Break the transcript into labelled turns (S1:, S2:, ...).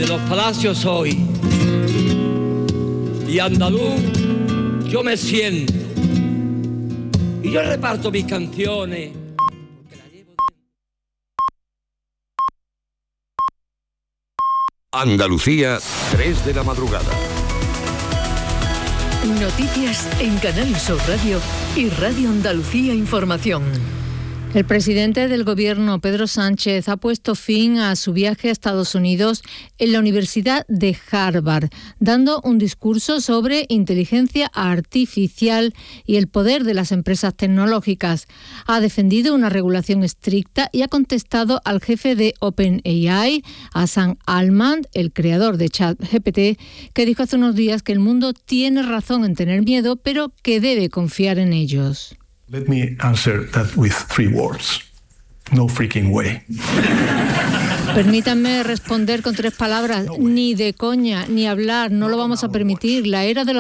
S1: de los palacios soy, y andaluz yo me siento, y yo reparto mis canciones.
S2: Andalucía, 3 de la madrugada.
S3: Noticias en Canal Sur Radio y Radio Andalucía Información.
S4: El presidente del Gobierno, Pedro Sánchez, ha puesto fin a su viaje a Estados Unidos en la Universidad de Harvard, dando un discurso sobre inteligencia artificial y el poder de las empresas tecnológicas. Ha defendido una regulación estricta y ha contestado al jefe de OpenAI, a Sam Altman, el creador de ChatGPT, que dijo hace unos días que el mundo tiene razón en tener miedo, pero que debe confiar en ellos.
S5: Let me answer that with 3 words. No freaking way.
S4: Permítanme responder con 3 palabras. Ni de coña, ni hablar, no lo vamos a permitir. La era de los